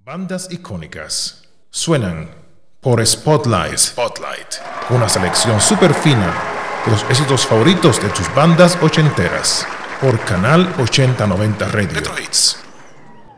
Bandas icónicas suenan por Spotlight. Una selección súper fina de los éxitos favoritos de tus bandas ochenteras por Canal 8090 Radio. Retro Hits.